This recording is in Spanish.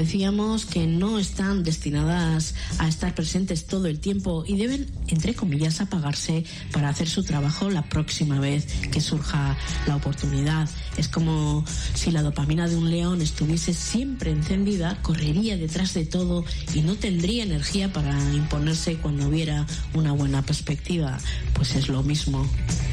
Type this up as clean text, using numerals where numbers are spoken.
decíamos que no están destinadas a estar presentes todo el tiempo y deben, entre comillas, apagarse para hacer su trabajo la próxima vez que surja la oportunidad. Es como si la dopamina de un león estuviese siempre encendida, correría detrás de todo y no tendría energía para imponerse cuando hubiera una buena perspectiva. Pues es lo mismo.